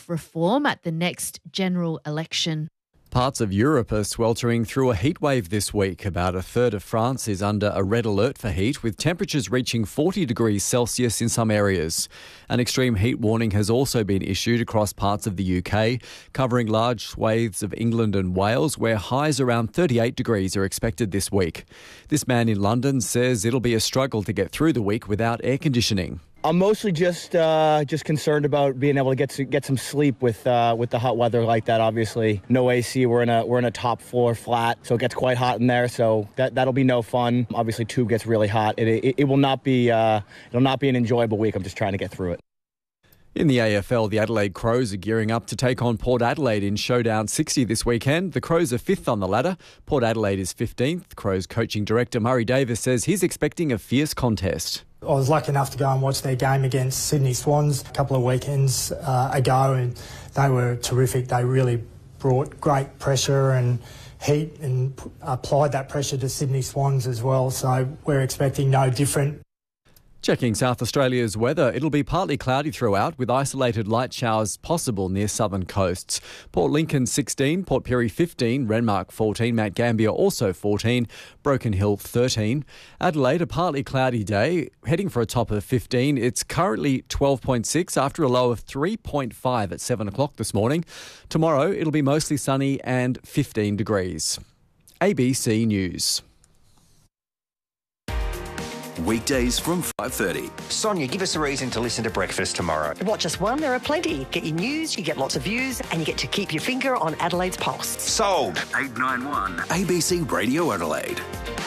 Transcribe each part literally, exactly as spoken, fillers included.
reform at the next general election. Parts of Europe are sweltering through a heatwave this week. About a third of France is under a red alert for heat, with temperatures reaching forty degrees Celsius in some areas. An extreme heat warning has also been issued across parts of the U K, covering large swathes of England and Wales, where highs around thirty-eight degrees are expected this week. This man in London says it'll be a struggle to get through the week without air conditioning. I'm mostly just uh, just concerned about being able to get to get some sleep with uh, with the hot weather like that. Obviously, no A C. We're in a we're in a top floor flat, so it gets quite hot in there. So that that'll be no fun. Obviously, tube gets really hot. It it, it will not be uh, it'll not be an enjoyable week. I'm just trying to get through it. In the A F L, the Adelaide Crows are gearing up to take on Port Adelaide in Showdown sixty this weekend. The Crows are fifth on the ladder. Port Adelaide is fifteenth. Crows coaching director Murray Davis says he's expecting a fierce contest. I was lucky enough to go and watch their game against Sydney Swans a couple of weekends uh, ago, and they were terrific. They really brought great pressure and heat and p- applied that pressure to Sydney Swans as well, so we're expecting no different. Checking South Australia's weather, it'll be partly cloudy throughout with isolated light showers possible near southern coasts. Port Lincoln sixteen, Port Pirie fifteen, Renmark fourteen, Mount Gambier also fourteen, Broken Hill thirteen. Adelaide, a partly cloudy day, heading for a top of fifteen. It's currently twelve point six after a low of three point five at seven o'clock this morning. Tomorrow, it'll be mostly sunny and fifteen degrees. A B C News. Weekdays from five thirty. Sonia, give us a reason to listen to breakfast tomorrow. Not just one, there are plenty. Get your news, you get lots of views, and you get to keep your finger on Adelaide's pulse. Sold. eight nine one A B C Radio Adelaide.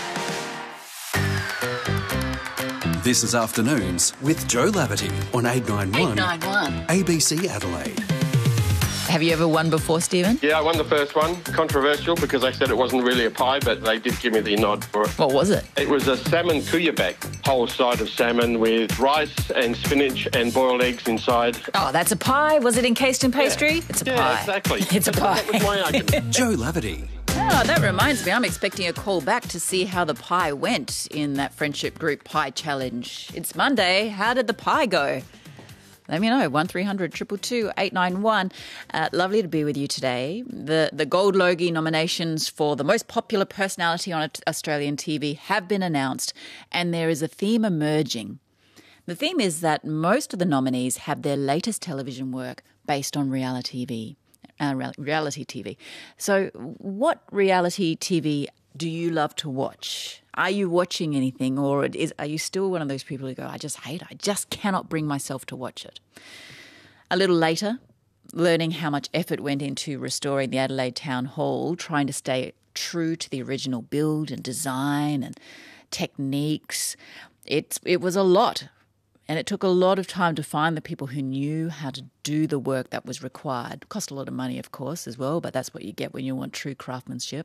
This is Afternoons with Joe Laverty on eight nine one eight nine one A B C Adelaide. Have you ever won before, Stephen? Yeah, I won the first one. Controversial because I said it wasn't really a pie, but they did give me the nod for it. What was it? It was a salmon kouyabac, whole side of salmon with rice and spinach and boiled eggs inside. Oh, that's a pie. Was it encased in pastry? Yeah. It's a yeah, pie. exactly. It's a pie. That was my argument. Joe Laverty. Oh, that reminds me, I'm expecting a call back to see how the pie went in that friendship group pie challenge. It's Monday. How did the pie go? Let me know, one three hundred two two two eight nine one. Uh, lovely to be with you today. The the Gold Logie nominations for the most popular personality on Australian T V have been announced, and there is a theme emerging. The theme is that most of the nominees have their latest television work based on reality T V. Uh, reality T V. So what reality T V do you love to watch? Are you watching anything, or is, are you still one of those people who go, I just hate it, I just cannot bring myself to watch it? A little later, learning how much effort went into restoring the Adelaide Town Hall, trying to stay true to the original build and design and techniques. It's, it was a lot, and it took a lot of time to find the people who knew how to do the work that was required. It cost a lot of money, of course, as well, but that's what you get when you want true craftsmanship.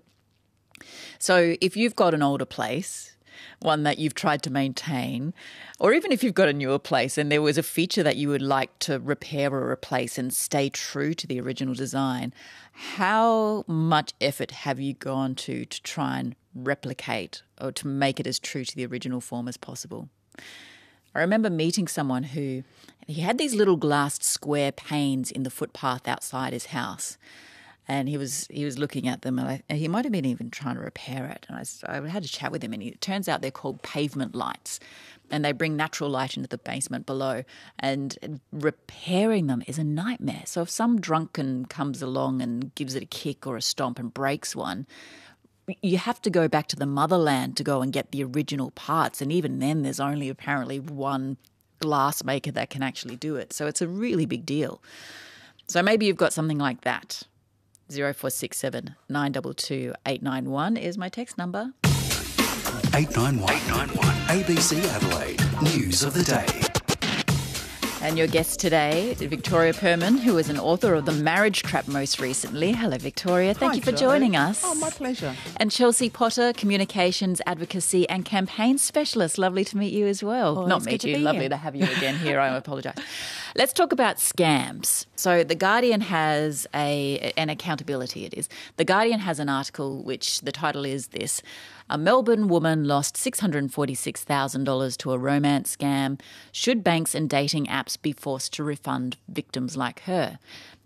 So if you've got an older place, one that you've tried to maintain, or even if you've got a newer place and there was a feature that you would like to repair or replace and stay true to the original design, how much effort have you gone to to try and replicate or to make it as true to the original form as possible? I remember meeting someone who, he had these little glass square panes in the footpath outside his house. And he was he was looking at them, and, I, and he might have been even trying to repair it. And I, I had a chat with him, and he, it turns out they're called pavement lights, and they bring natural light into the basement below. And repairing them is a nightmare. So if some drunken comes along and gives it a kick or a stomp and breaks one, you have to go back to the motherland to go and get the original parts. And even then, there's only apparently one glass maker that can actually do it. So it's a really big deal. So maybe you've got something like that. zero four six seven nine two two eight nine one is my text number. eight nine one eight nine one A B C Adelaide. News of the day. And your guest today, Victoria Perman, who is an author of The Marriage Trap most recently. Hello, Victoria. Thank Hi, you for Joe. joining us. Oh, my pleasure. And Chelsea Potter, Communications, Advocacy and Campaign Specialist. Lovely to meet you as well. Oh, Not it's meet good to you. be Lovely here. to have you again here. I apologise. Let's talk about scams. So The Guardian has a, an accountability it is. The Guardian has an article which the title is this: a Melbourne woman lost six hundred forty-six thousand dollars to a romance scam. Should banks and dating apps be forced to refund victims like her?